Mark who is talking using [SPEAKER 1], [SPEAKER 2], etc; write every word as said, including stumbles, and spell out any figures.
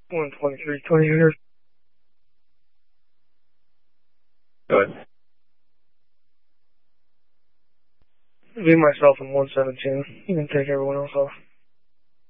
[SPEAKER 1] one twenty-three twenty here.
[SPEAKER 2] Go ahead.
[SPEAKER 1] Be myself in one seventeen. You can take everyone else off.